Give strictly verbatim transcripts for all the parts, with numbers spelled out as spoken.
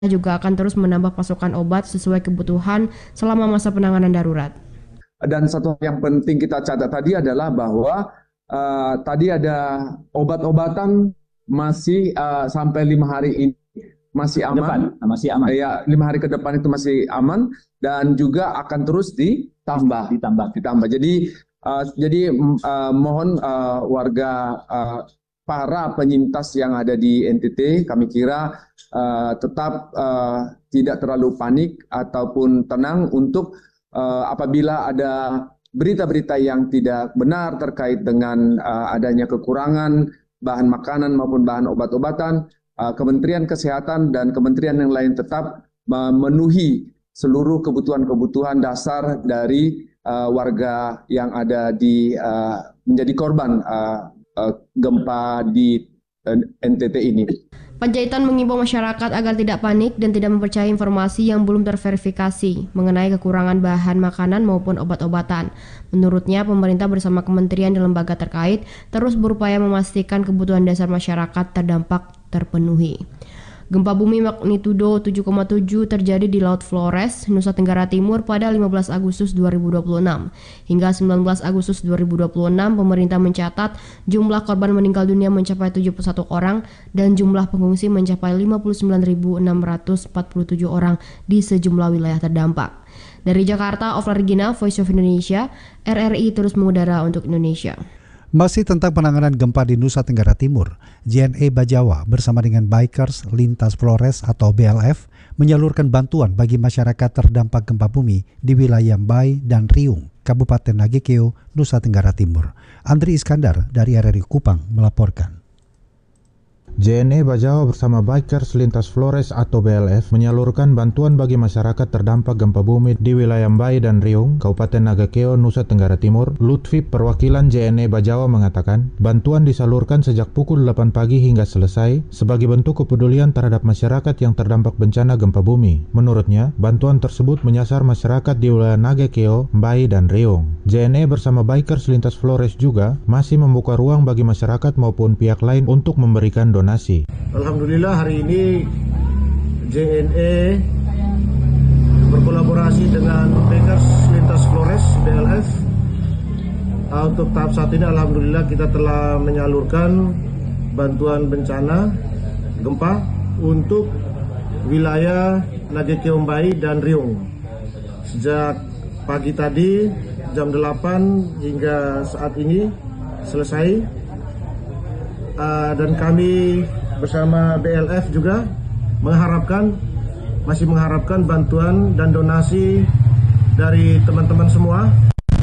juga akan terus menambah pasokan obat sesuai kebutuhan selama masa penanganan darurat. Dan satu yang penting kita catat tadi adalah bahwa uh, tadi ada obat-obatan masih uh, sampai lima hari ini masih aman, depan, masih aman. Ya, lima hari ke depan itu masih aman dan juga akan terus ditambah, ditambah, ditambah. Jadi, uh, jadi uh, mohon uh, warga uh, para penyintas yang ada di N T T, kami kira uh, tetap uh, tidak terlalu panik ataupun tenang untuk uh, apabila ada berita-berita yang tidak benar terkait dengan uh, adanya kekurangan bahan makanan maupun bahan obat-obatan. Uh, Kementerian Kesehatan dan kementerian yang lain tetap memenuhi seluruh kebutuhan-kebutuhan dasar dari uh, warga yang ada di uh, menjadi korban uh, uh, gempa di uh, N T T ini. Panjaitan mengimbau masyarakat agar tidak panik dan tidak mempercayai informasi yang belum terverifikasi mengenai kekurangan bahan makanan maupun obat-obatan. Menurutnya, pemerintah bersama kementerian dan lembaga terkait terus berupaya memastikan kebutuhan dasar masyarakat terdampak terpenuhi. Gempa bumi magnitudo tujuh koma tujuh terjadi di Laut Flores, Nusa Tenggara Timur pada lima belas Agustus dua ribu dua puluh enam. Hingga sembilan belas Agustus dua ribu dua puluh enam, pemerintah mencatat jumlah korban meninggal dunia mencapai tujuh puluh satu orang dan jumlah pengungsi mencapai lima puluh sembilan ribu enam ratus empat puluh tujuh orang di sejumlah wilayah terdampak. Dari Jakarta, Ofla Regina, Voice of Indonesia, R R I terus mengudara untuk Indonesia. Masih tentang penanganan gempa di Nusa Tenggara Timur, J N E Bajawa bersama dengan Bikers Lintas Flores atau B L F menyalurkan bantuan bagi masyarakat terdampak gempa bumi di wilayah Mbai dan Riung, Kabupaten Nagekeo, Nusa Tenggara Timur. Andri Iskandar dari R R I Kupang melaporkan. J N E Bajawa bersama Bikers Lintas Flores atau B L F menyalurkan bantuan bagi masyarakat terdampak gempa bumi di wilayah Mbai dan Riung, Kabupaten Nagekeo, Nusa Tenggara Timur. Lutfi, perwakilan J N E Bajawa mengatakan, bantuan disalurkan sejak pukul delapan pagi hingga selesai sebagai bentuk kepedulian terhadap masyarakat yang terdampak bencana gempa bumi. Menurutnya, bantuan tersebut menyasar masyarakat di wilayah Nagekeo, Mbai dan Riung. J N E bersama Bikers Lintas Flores juga masih membuka ruang bagi masyarakat maupun pihak lain untuk memberikan donasi. Donasi. Alhamdulillah hari ini J N E berkolaborasi dengan Bikers Lintas Flores B L F. Untuk tahap saat ini Alhamdulillah kita telah menyalurkan bantuan bencana gempa untuk wilayah Nagekeo, Mbai dan Riung. Sejak pagi tadi jam delapan hingga saat ini selesai. Uh, dan kami bersama B L F juga mengharapkan, masih mengharapkan bantuan dan donasi dari teman-teman semua.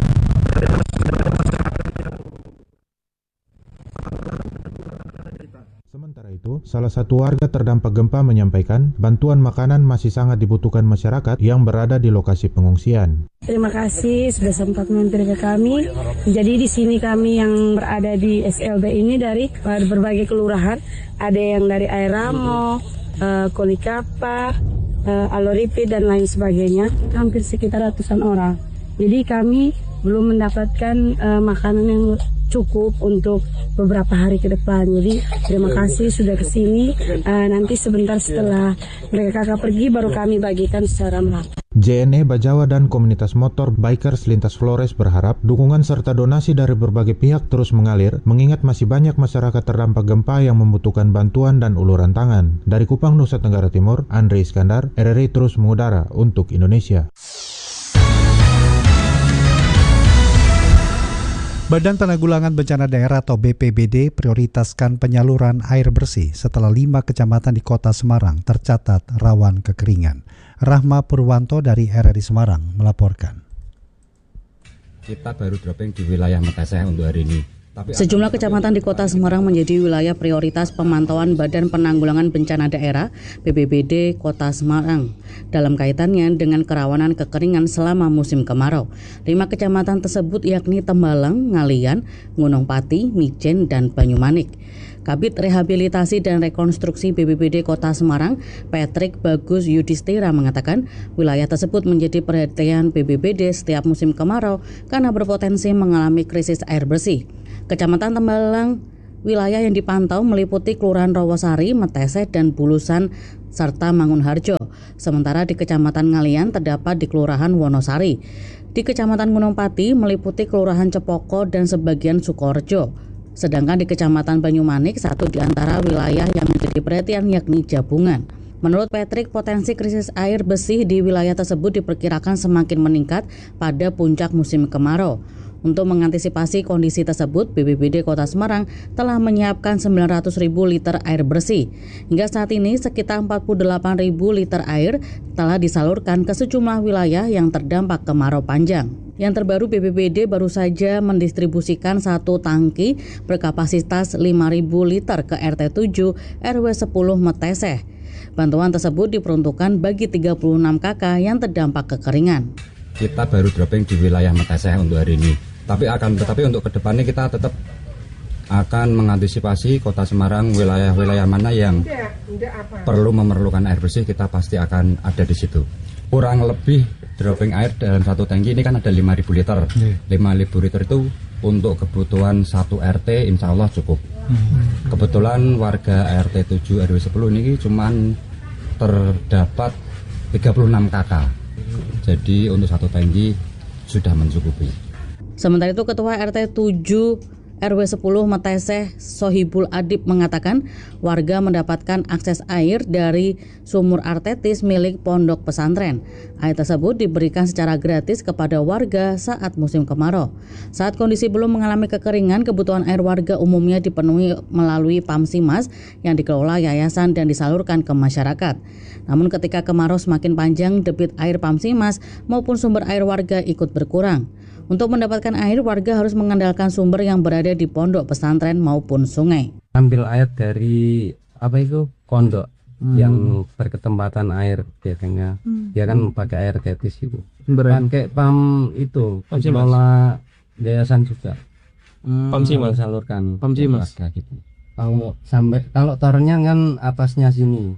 Sementara itu, salah satu warga terdampak gempa menyampaikan bantuan makanan masih sangat dibutuhkan masyarakat yang berada di lokasi pengungsian. Terima kasih sudah sempat mampir ke kami. Jadi di sini kami yang berada di S L B ini dari berbagai kelurahan, ada yang dari Airamo, uh, Kolikapa, uh, Aloripi dan lain sebagainya, hampir sekitar ratusan orang. Jadi kami belum mendapatkan uh, makanan yang cukup untuk beberapa hari ke depan. Jadi terima kasih sudah kesini. Uh, nanti sebentar setelah mereka kakak pergi baru kami bagikan secara merata. J N E Bajawa dan komunitas motor Bikers Lintas Flores berharap dukungan serta donasi dari berbagai pihak terus mengalir, mengingat masih banyak masyarakat terdampak gempa yang membutuhkan bantuan dan uluran tangan. Dari Kupang, Nusa Tenggara Timur, Andri Iskandar, R R I terus mengudara untuk Indonesia. Badan Penanggulangan Bencana Daerah atau B P B D prioritaskan penyaluran air bersih setelah lima kecamatan di kota Semarang tercatat rawan kekeringan. Rahma Purwanto dari R R I Semarang melaporkan. Kita baru dropping di wilayah Meteseh untuk hari ini. Sejumlah kecamatan di kota Semarang menjadi wilayah prioritas pemantauan Badan Penanggulangan Bencana Daerah B P B D Kota Semarang dalam kaitannya dengan kerawanan kekeringan selama musim kemarau. Lima kecamatan tersebut yakni Tembalang, Ngalian, Gunung Pati, Mijen, dan Banyumanik. Kabid Rehabilitasi dan Rekonstruksi B P B D Kota Semarang, Patrick Bagus Yudhistira mengatakan wilayah tersebut menjadi perhatian B B B D setiap musim kemarau karena berpotensi mengalami krisis air bersih. Kecamatan Tembalang, wilayah yang dipantau meliputi Kelurahan Rawasari, Meteseh, dan Bulusan serta Mangunharjo. Sementara di Kecamatan Ngalian terdapat di Kelurahan Wonosari. Di Kecamatan Gunung Pati meliputi Kelurahan Cepoko dan sebagian Sukorejo. Sedangkan di Kecamatan Banyumanik, satu di antara wilayah yang menjadi perhatian yakni Jabungan. Menurut Patrick, potensi krisis air bersih di wilayah tersebut diperkirakan semakin meningkat pada puncak musim kemarau. Untuk mengantisipasi kondisi tersebut, B P B D Kota Semarang telah menyiapkan sembilan ratus ribu liter air bersih. Hingga saat ini, sekitar empat puluh delapan ribu liter air telah disalurkan ke sejumlah wilayah yang terdampak kemarau panjang. Yang terbaru, B P B D baru saja mendistribusikan satu tangki berkapasitas lima ribu liter ke R T tujuh R W sepuluh Meteseh. Bantuan tersebut diperuntukkan bagi tiga puluh enam K K yang terdampak kekeringan. Kita baru dropping di wilayah Meteseh untuk hari ini. Tapi akan tetapi untuk kedepannya kita tetap akan mengantisipasi Kota Semarang, wilayah-wilayah mana yang perlu memerlukan air bersih, kita pasti akan ada di situ. Kurang lebih dropping air dalam satu tangki ini kan ada lima ribu liter. lima ribu liter itu untuk kebutuhan satu R T insya Allah cukup. Kebetulan warga R T tujuh R W sepuluh ini cuman terdapat tiga puluh enam K K. Jadi untuk satu tangki sudah mencukupi. Sementara itu Ketua R T tujuh R W sepuluh Meteseh Sohibul Adib mengatakan warga mendapatkan akses air dari sumur artetis milik pondok pesantren. Air tersebut diberikan secara gratis kepada warga saat musim kemarau. Saat kondisi belum mengalami kekeringan, kebutuhan air warga umumnya dipenuhi melalui Pamsimas yang dikelola yayasan dan disalurkan ke masyarakat. Namun ketika kemarau semakin panjang, debit air Pamsimas maupun sumber air warga ikut berkurang. Untuk mendapatkan air, warga harus mengandalkan sumber yang berada di pondok pesantren maupun sungai. Ambil air dari apa itu pondok hmm. yang berketempatan air biasanya, hmm. dia kan pakai air tetis itu. Pakai pam itu, kelola yayasan juga. Hmm. Pamsimas salurkan. Pamsimas. Gitu. Kalau sampai kalau tornya kan atasnya sini,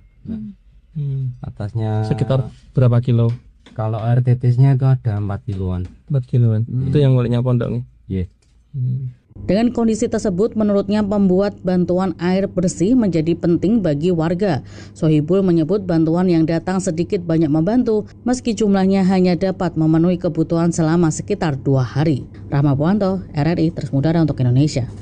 hmm. atasnya sekitar berapa kilo? Kalau air tetisnya itu ada empat kiloan. empat kiloan. Hmm. Itu yang miliknya pondok nih. Iya. Yeah. Hmm. Dengan kondisi tersebut, menurutnya membuat bantuan air bersih menjadi penting bagi warga. Sohibul menyebut bantuan yang datang sedikit banyak membantu, meski jumlahnya hanya dapat memenuhi kebutuhan selama sekitar dua hari. Rahma Puanto, R R I, Terus Mudara untuk Indonesia.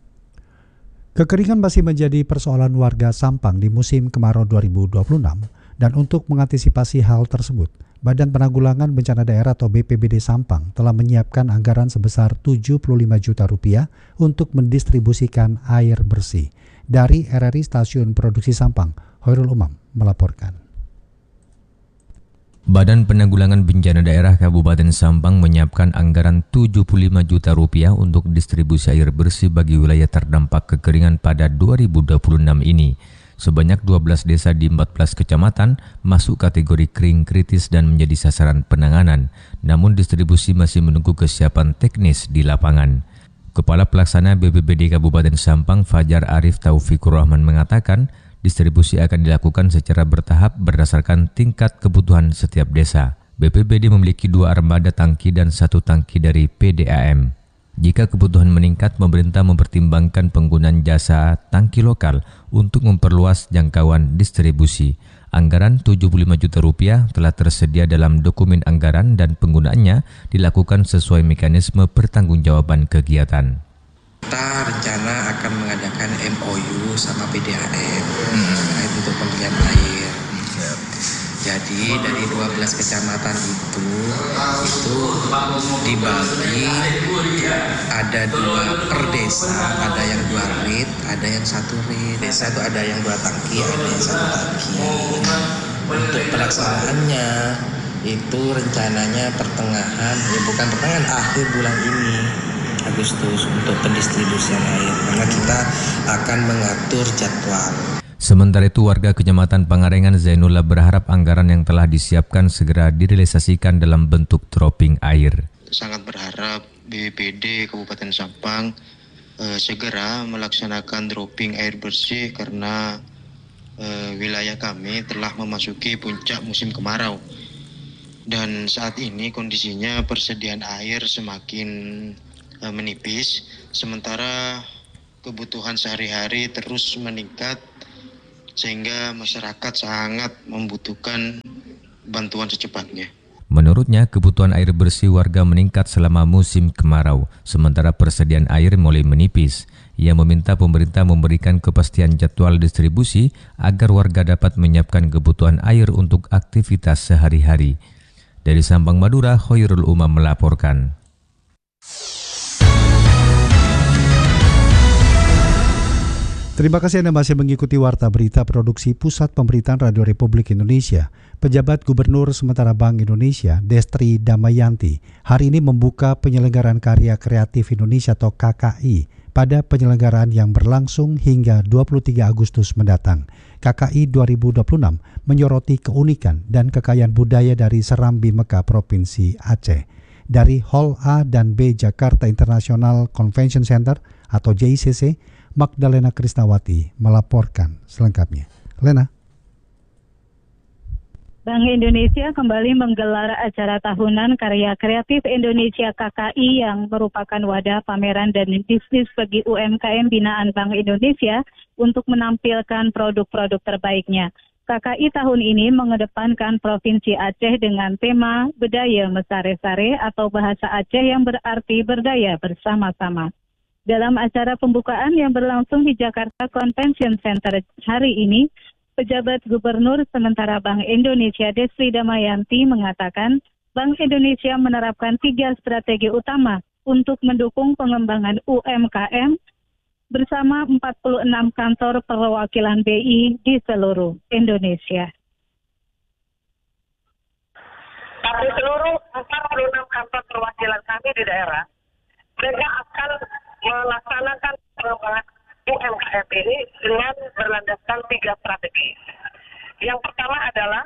Kekeringan masih menjadi persoalan warga Sampang di musim kemarau dua ribu dua puluh enam, dan untuk mengantisipasi hal tersebut, Badan Penanggulangan Bencana Daerah atau B P B D Sampang telah menyiapkan anggaran sebesar tujuh puluh lima juta rupiah untuk mendistribusikan air bersih. Dari R R I Stasiun Produksi Sampang, Hoirul Umam melaporkan. Badan Penanggulangan Bencana Daerah Kabupaten Sampang menyiapkan anggaran tujuh puluh lima juta rupiah untuk distribusi air bersih bagi wilayah terdampak kekeringan pada dua ribu dua puluh enam ini. Sebanyak dua belas desa di empat belas kecamatan masuk kategori kering kritis dan menjadi sasaran penanganan, namun distribusi masih menunggu kesiapan teknis di lapangan. Kepala Pelaksana B P B D Kabupaten Sampang Fajar Arif Taufikur Rahman mengatakan, distribusi akan dilakukan secara bertahap berdasarkan tingkat kebutuhan setiap desa. B P B D memiliki dua armada tangki dan satu tangki dari P D A M. Jika kebutuhan meningkat, pemerintah mempertimbangkan penggunaan jasa tangki lokal untuk memperluas jangkauan distribusi. Anggaran tujuh puluh lima juta rupiah telah tersedia dalam dokumen anggaran dan penggunaannya dilakukan sesuai mekanisme pertanggungjawaban kegiatan. Kita rencana akan mengadakan M O U sama P D A M terkait hmm. untuk pembelian air. Jadi dari dua belas kecamatan itu itu dibagi ada dua per desa, ada yang dua rit, ada yang satu rit. Desa itu ada yang dua tangki, ada yang satu tangki. Untuk pelaksanaannya itu rencananya pertengahan, ya bukan pertengahan, akhir bulan ini, Agustus, untuk pendistribusian air. Karena kita akan mengatur jadwal. Sementara itu, warga Kecamatan Pangarengan Zainullah berharap anggaran yang telah disiapkan segera direalisasikan dalam bentuk dropping air. Sangat berharap B P B D Kabupaten Sampang eh, segera melaksanakan dropping air bersih karena eh, wilayah kami telah memasuki puncak musim kemarau. Dan saat ini kondisinya persediaan air semakin eh, menipis, sementara kebutuhan sehari-hari terus meningkat sehingga masyarakat sangat membutuhkan bantuan secepatnya. Menurutnya, kebutuhan air bersih warga meningkat selama musim kemarau, sementara persediaan air mulai menipis. Ia meminta pemerintah memberikan kepastian jadwal distribusi agar warga dapat menyiapkan kebutuhan air untuk aktivitas sehari-hari. Dari Sampang, Madura, Khairul Umam melaporkan. Terima kasih Anda masih mengikuti Warta Berita Produksi Pusat Pemberitaan Radio Republik Indonesia. Pejabat Gubernur sementara Bank Indonesia, Destri Damayanti, hari ini membuka penyelenggaraan Karya Kreatif Indonesia atau K K I pada penyelenggaraan yang berlangsung hingga dua puluh tiga Agustus mendatang. K K I dua ribu dua puluh enam menyoroti keunikan dan kekayaan budaya dari Serambi Mekah, Provinsi Aceh. Dari Hall A dan B Jakarta International Convention Center atau J I C C, Magdalena Krisnawati melaporkan selengkapnya. Lena. Bank Indonesia kembali menggelar acara tahunan Karya Kreatif Indonesia K K I yang merupakan wadah pameran dan bisnis bagi U M K M binaan Bank Indonesia untuk menampilkan produk-produk terbaiknya. K K I tahun ini mengedepankan Provinsi Aceh dengan tema Bedaya Mesare-Sare atau bahasa Aceh yang berarti berdaya bersama-sama. Dalam acara pembukaan yang berlangsung di Jakarta Convention Center hari ini, Pejabat Gubernur sementara Bank Indonesia Destri Damayanti mengatakan Bank Indonesia menerapkan tiga strategi utama untuk mendukung pengembangan U M K M bersama empat puluh enam kantor perwakilan B I di seluruh Indonesia. Tapi seluruh empat puluh enam kantor perwakilan kami di daerah, mereka akan melaksanakan pengembangan U M K M ini dengan berlandaskan tiga strategi. Yang pertama adalah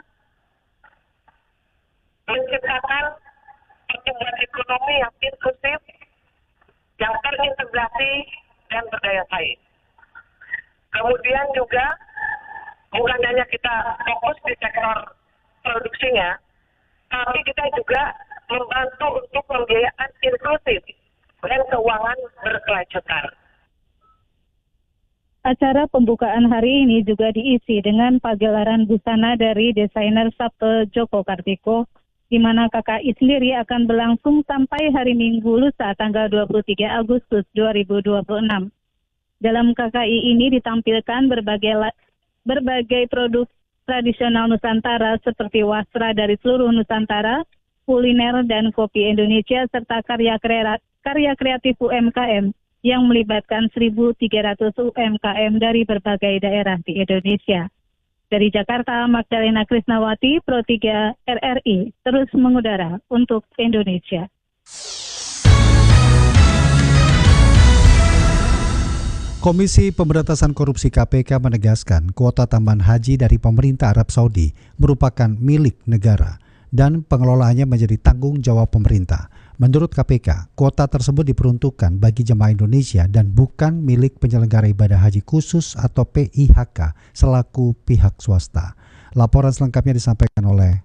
menciptakan pertumbuhan ekonomi yang inklusif, yang terintegrasi, dan berdaya saing. Kemudian juga bukan hanya kita fokus di sektor produksinya, tapi kita juga membantu untuk pembiayaan inklusif dan keuangan berkelanjutan. Acara pembukaan hari ini juga diisi dengan pagelaran busana dari desainer Sabto Joko Kartiko, di mana K K I sendiri akan berlangsung sampai hari Minggu lusa tanggal dua puluh tiga Agustus dua ribu dua puluh enam. Dalam K K I ini ditampilkan berbagai berbagai produk tradisional Nusantara seperti wastra dari seluruh Nusantara, kuliner dan kopi Indonesia, serta karya kreatif, karya kreatif U M K M yang melibatkan seribu tiga ratus U M K M dari berbagai daerah di Indonesia. Dari Jakarta, Magdalena Krisnawati, Pro tiga R R I, terus mengudara untuk Indonesia. Komisi Pemberantasan Korupsi K P K menegaskan kuota tambahan haji dari pemerintah Arab Saudi merupakan milik negara dan pengelolaannya menjadi tanggung jawab pemerintah. Menurut K P K, kuota tersebut diperuntukkan bagi jemaah Indonesia dan bukan milik penyelenggara ibadah haji khusus atau P I H K selaku pihak swasta. Laporan selengkapnya disampaikan oleh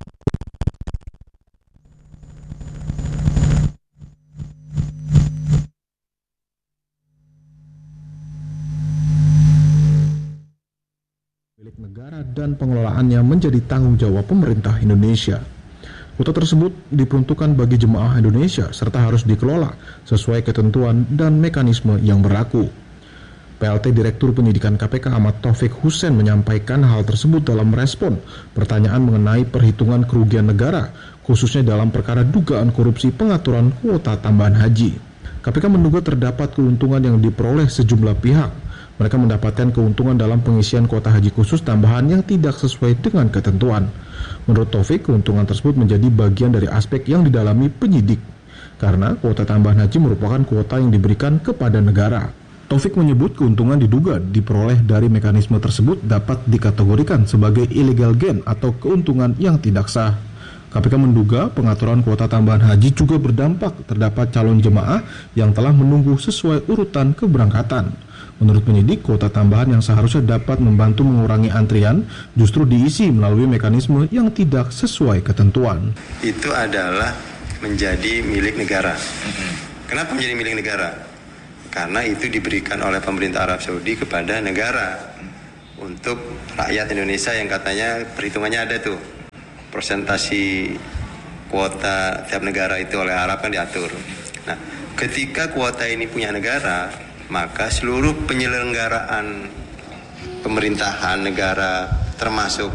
milik negara dan pengelolaannya menjadi tanggung jawab pemerintah Indonesia. Kuota tersebut diperuntukkan bagi jemaah Indonesia serta harus dikelola sesuai ketentuan dan mekanisme yang berlaku. P L T Direktur Penyidikan K P K Ahmad Taufik Hussein menyampaikan hal tersebut dalam respon pertanyaan mengenai perhitungan kerugian negara, khususnya dalam perkara dugaan korupsi pengaturan kuota tambahan haji. K P K menduga terdapat keuntungan yang diperoleh sejumlah pihak. Mereka mendapatkan keuntungan dalam pengisian kuota haji khusus tambahan yang tidak sesuai dengan ketentuan. Menurut Taufik, keuntungan tersebut menjadi bagian dari aspek yang didalami penyidik, karena kuota tambahan haji merupakan kuota yang diberikan kepada negara. Taufik menyebut keuntungan diduga diperoleh dari mekanisme tersebut dapat dikategorikan sebagai illegal gain atau keuntungan yang tidak sah. K P K menduga pengaturan kuota tambahan haji juga berdampak terdapat calon jemaah yang telah menunggu sesuai urutan keberangkatan. Menurut penyidik, kuota tambahan yang seharusnya dapat membantu mengurangi antrian justru diisi melalui mekanisme yang tidak sesuai ketentuan. Itu adalah menjadi milik negara. Kenapa menjadi milik negara? Karena itu diberikan oleh pemerintah Arab Saudi kepada negara untuk rakyat Indonesia yang katanya perhitungannya ada tuh. Persentasi kuota tiap negara itu oleh Arab kan diatur. Nah, ketika kuota ini punya negara, maka seluruh penyelenggaraan pemerintahan negara termasuk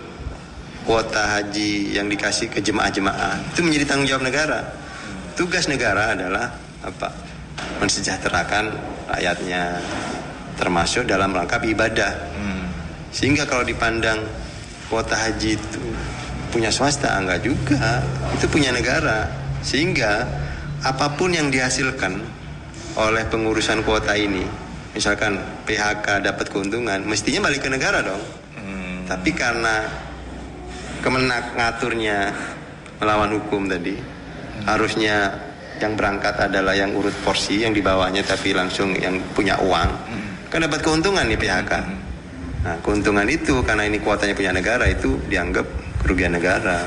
kuota haji yang dikasih ke jemaah-jemaah itu menjadi tanggung jawab negara. Tugas negara adalah apa? Mensejahterakan rakyatnya, termasuk dalam rangka ibadah. Sehingga kalau dipandang kuota haji itu punya swasta, enggak juga, itu punya negara. Sehingga apapun yang dihasilkan oleh pengurusan kuota ini, misalkan P H K dapat keuntungan, mestinya balik ke negara dong. Hmm. Tapi karena Kemenak ngaturnya melawan hukum tadi, hmm. harusnya yang berangkat adalah yang urut porsi, yang di bawahnya tapi langsung yang punya uang, hmm. kan dapat keuntungan nih P H K. Hmm. Nah, keuntungan itu karena ini kuotanya punya negara itu dianggap kerugian negara.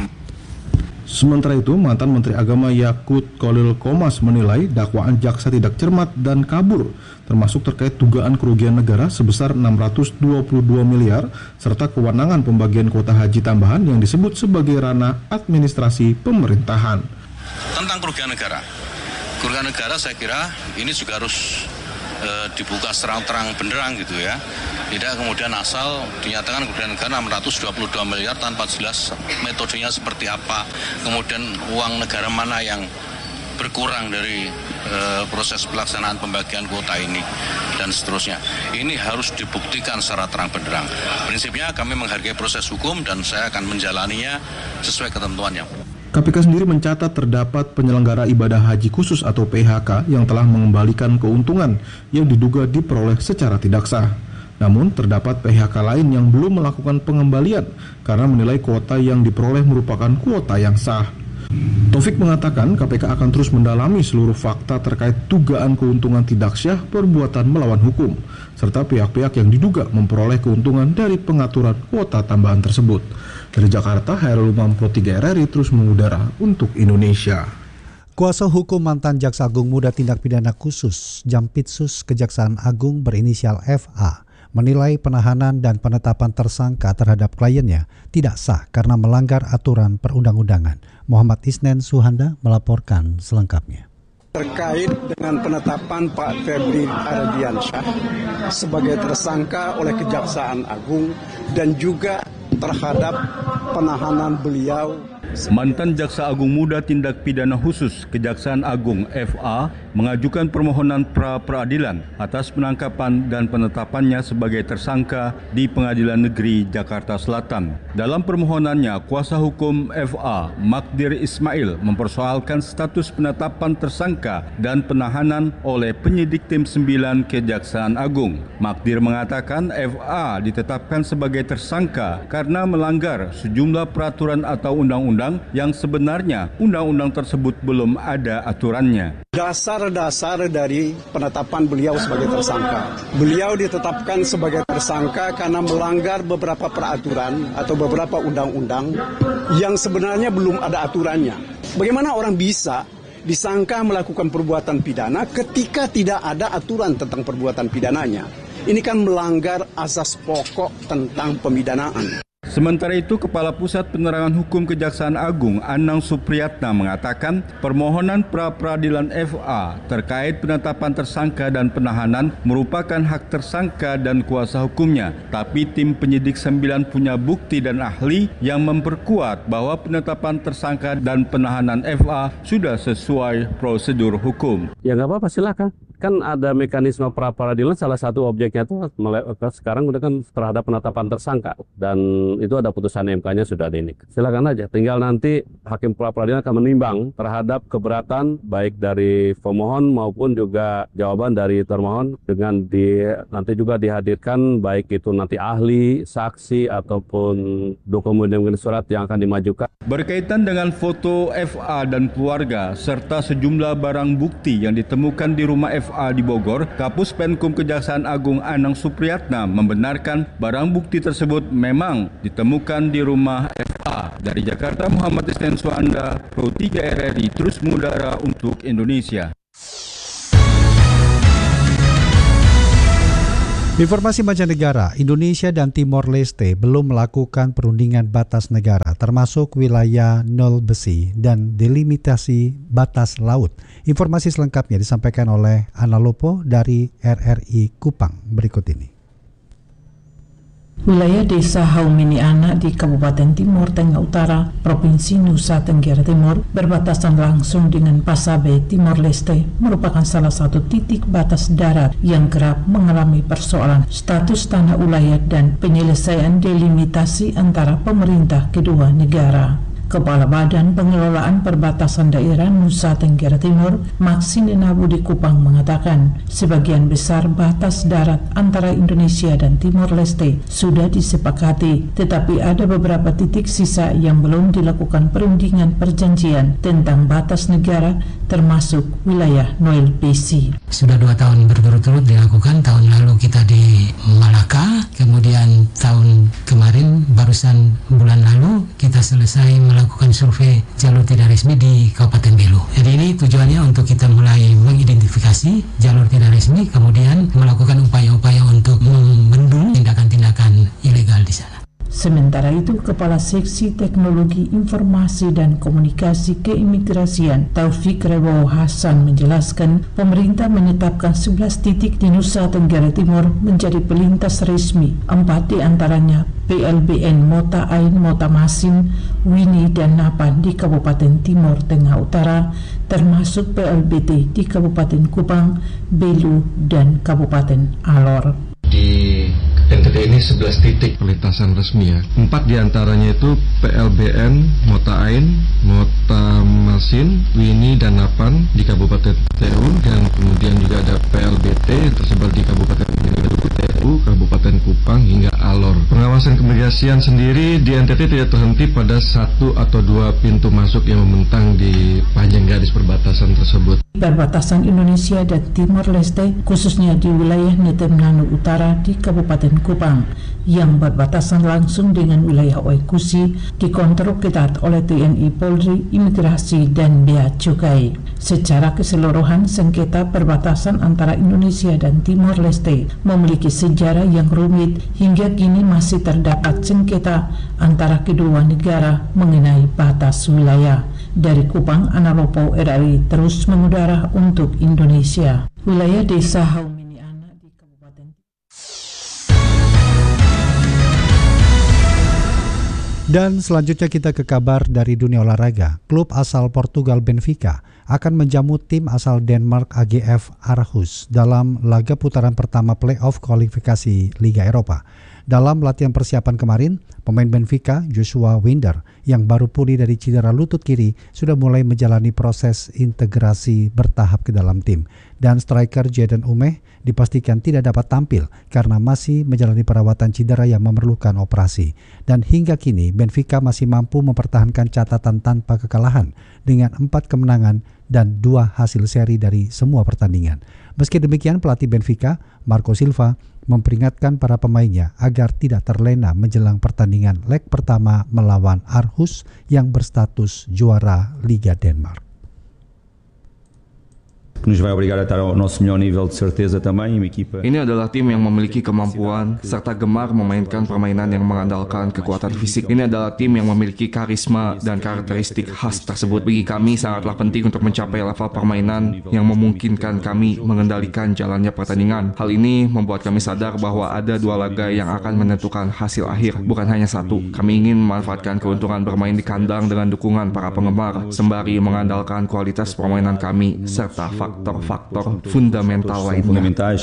Sementara itu, mantan Menteri Agama Yakut Khalil Qomas menilai dakwaan jaksa tidak cermat dan kabur, termasuk terkait dugaan kerugian negara sebesar enam ratus dua puluh dua miliar serta kewenangan pembagian kuota haji tambahan yang disebut sebagai ranah administrasi pemerintahan. Tentang kerugian negara, kerugian negara saya kira ini juga harus e, dibuka terang-terang benderang gitu ya. Tidak kemudian asal dinyatakan kerugian negara enam ratus dua puluh dua miliar tanpa jelas metodenya seperti apa, kemudian uang negara mana yang berkurang dari e, proses pelaksanaan pembagian kuota ini dan seterusnya. Ini harus dibuktikan secara terang benderang. Prinsipnya kami menghargai proses hukum dan saya akan menjalaninya sesuai ketentuannya. K P K sendiri mencatat terdapat penyelenggara ibadah haji khusus atau P H K yang telah mengembalikan keuntungan yang diduga diperoleh secara tidak sah. Namun terdapat P H K lain yang belum melakukan pengembalian karena menilai kuota yang diperoleh merupakan kuota yang sah. Taufik mengatakan K P K akan terus mendalami seluruh fakta terkait dugaan keuntungan tidak sah perbuatan melawan hukum, serta pihak-pihak yang diduga memperoleh keuntungan dari pengaturan kuota tambahan tersebut. Dari Jakarta, Hairul Umam Pro tiga R R I terus mengudara untuk Indonesia. Kuasa hukum mantan Jaksa Agung Muda Tindak Pidana Khusus Jampitsus Kejaksaan Agung berinisial F A menilai penahanan dan penetapan tersangka terhadap kliennya tidak sah karena melanggar aturan perundang-undangan. Muhammad Isnen Suhanda melaporkan selengkapnya. Terkait dengan penetapan Pak Febri Ardiansyah sebagai tersangka oleh Kejaksaan Agung dan juga terhadap penahanan beliau. Mantan Jaksa Agung Muda Tindak Pidana Khusus Kejaksaan Agung F A mengajukan permohonan pra-peradilan atas penangkapan dan penetapannya sebagai tersangka di Pengadilan Negeri Jakarta Selatan. Dalam permohonannya, kuasa hukum F A, Magdir Ismail, mempersoalkan status penetapan tersangka dan penahanan oleh penyidik tim sembilan Kejaksaan Agung. Magdir mengatakan F A ditetapkan sebagai tersangka karena melanggar sejumlah peraturan atau undang-undang yang sebenarnya undang-undang tersebut belum ada aturannya. Dasar-dasar dari penetapan beliau sebagai tersangka. Beliau ditetapkan sebagai tersangka karena melanggar beberapa peraturan atau beberapa undang-undang yang sebenarnya belum ada aturannya. Bagaimana orang bisa disangka melakukan perbuatan pidana ketika tidak ada aturan tentang perbuatan pidananya? Ini kan melanggar asas pokok tentang pemidanaan. Sementara itu, Kepala Pusat Penerangan Hukum Kejaksaan Agung Anang Supriyatna mengatakan permohonan pra-peradilan F A terkait penetapan tersangka dan penahanan merupakan hak tersangka dan kuasa hukumnya. Tapi tim penyidik sembilan punya bukti dan ahli yang memperkuat bahwa penetapan tersangka dan penahanan F A sudah sesuai prosedur hukum. Ya nggak apa-apa, silakan. Kan ada mekanisme pra-peradilan, salah satu objeknya itu sekarang udah kan terhadap penetapan tersangka dan itu ada putusan M K-nya sudah ada ini. Silakan aja, tinggal nanti hakim pra-peradilan akan menimbang terhadap keberatan baik dari pemohon maupun juga jawaban dari termohon dengan di nanti juga dihadirkan baik itu nanti ahli, saksi ataupun dokumen-dokumen surat yang akan dimajukan. Berkaitan dengan foto F A dan keluarga serta sejumlah barang bukti yang ditemukan di rumah F A di Bogor, Kapus Penkum Kejaksaan Agung Anang Supriyatna membenarkan barang bukti tersebut memang ditemukan di rumah F A. Dari Jakarta, Muhammad Isnen Suhanda, Pro tiga R R I terus mengudara untuk Indonesia. Informasi mancanegara, Indonesia dan Timor Leste belum melakukan perundingan batas negara, termasuk wilayah nol besi dan delimitasi batas laut. Informasi selengkapnya disampaikan oleh Ana Lopo dari R R I Kupang berikut ini. Wilayah Desa Hauminiana di Kabupaten Timor Tengah Utara, Provinsi Nusa Tenggara Timur, berbatasan langsung dengan Pasabe, Timor Leste, merupakan salah satu titik batas darat yang kerap mengalami persoalan status tanah ulayat dan penyelesaian delimitasi antara pemerintah kedua negara. Kepala Badan Pengelolaan Perbatasan Daerah Nusa Tenggara Timur, Maksine Nabudi Kupang mengatakan, sebagian besar batas darat antara Indonesia dan Timor Leste sudah disepakati, tetapi ada beberapa titik sisa yang belum dilakukan perundingan perjanjian tentang batas negara, termasuk wilayah Noel Besi. Sudah dua tahun berturut-turut dilakukan, tahun lalu kita di Malaka, kemudian tahun kemarin barusan bulan lalu kita selesai melakukan survei jalur tidak resmi di Kabupaten Belu. Jadi ini tujuannya untuk kita mulai mengidentifikasi jalur tidak resmi, kemudian melakukan upaya-upaya untuk membendung tindakan-tindakan ilegal di sana. Sementara itu, Kepala Seksi Teknologi Informasi dan Komunikasi Keimigrasian Taufik Rebo Hasan menjelaskan, pemerintah menetapkan sebelas titik di Nusa Tenggara Timur menjadi pelintas resmi. Empat di antaranya P L B N Mota Ain, Mota Masin, Wini, dan Napan di Kabupaten Timor Tengah Utara, termasuk P L B T di Kabupaten Kupang, Belu, dan Kabupaten Alor. Di N T T ini sebelas titik perlintasan resmi ya. Empat diantaranya itu P L B N, Mota Ain, Mota Masin, Wini, dan Napan di Kabupaten T U, dan kemudian juga ada P L B T yang tersebar di Kabupaten T U, Kabupaten Kupang, hingga Alor. Pengawasan keimigrasian sendiri di N T T tidak terhenti pada satu atau dua pintu masuk yang membentang di panjang garis perbatasan tersebut. Perbatasan Indonesia dan Timor Leste, khususnya di wilayah Netemnanu Utara di Kabupaten Kupang, yang berbatasan langsung dengan wilayah Oekusi, dikontrol ketat oleh T N I, Polri, Imigrasi, dan Bea Cukai. Secara keseluruhan, sengketa perbatasan antara Indonesia dan Timor Leste memiliki sejarah yang rumit. Hingga kini masih terdapat sengketa antara kedua negara mengenai batas wilayah. Dari Kupang, Ana Lopo, R R I terus mengudara untuk Indonesia. Wilayah Desa Hauminiana di Kabupaten. Dan selanjutnya kita ke kabar dari dunia olahraga. Klub asal Portugal Benfica akan menjamu tim asal Denmark A G F Aarhus dalam laga putaran pertama playoff kualifikasi Liga Eropa. Dalam latihan persiapan kemarin, pemain Benfica Joshua Winder yang baru pulih dari cedera lutut kiri sudah mulai menjalani proses integrasi bertahap ke dalam tim. Dan striker Jadon Umeh dipastikan tidak dapat tampil karena masih menjalani perawatan cedera yang memerlukan operasi. Dan hingga kini Benfica masih mampu mempertahankan catatan tanpa kekalahan dengan empat kemenangan dan dua hasil seri dari semua pertandingan. Meski demikian, pelatih Benfica, Marco Silva, memperingatkan para pemainnya agar tidak terlena menjelang pertandingan leg pertama melawan Aarhus yang berstatus juara Liga Denmark. Ini adalah tim yang memiliki kemampuan serta gemar memainkan permainan yang mengandalkan kekuatan fisik. Ini adalah tim yang memiliki karisma dan karakteristik khas tersebut. Bagi kami sangatlah penting untuk mencapai level permainan yang memungkinkan kami mengendalikan jalannya pertandingan. Hal ini membuat kami sadar bahwa ada dua laga yang akan menentukan hasil akhir, bukan hanya satu. Kami ingin memanfaatkan keuntungan bermain di kandang dengan dukungan para penggemar, sembari mengandalkan kualitas permainan kami serta faktor faktor-faktor fundamental lainnya.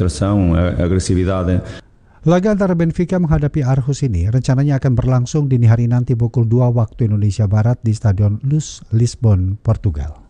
Laga antara Benfica menghadapi Aarhus ini rencananya akan berlangsung dini hari nanti pukul dua waktu Indonesia Barat di Stadion Luz, Lisbon, Portugal.